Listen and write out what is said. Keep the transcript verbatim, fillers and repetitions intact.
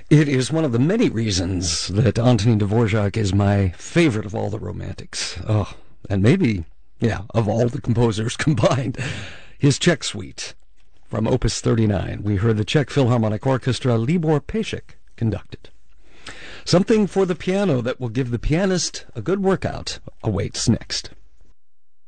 It is one of the many reasons that Antonin Dvorak is my favorite of all the romantics. Oh, and maybe, yeah, of all the composers combined. His Czech Suite from Opus thirty-nine. We heard the Czech Philharmonic Orchestra, Libor Pešek, conducted. Something for the piano that will give the pianist a good workout awaits next.